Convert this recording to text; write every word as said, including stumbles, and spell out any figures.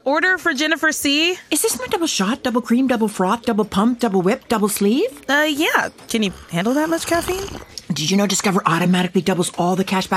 Order for Jennifer C. Is this my double shot, double cream, double froth, double pump, double whip, double sleeve? Uh, yeah. Can you handle that much caffeine? Did you know Discover automatically doubles all the cashback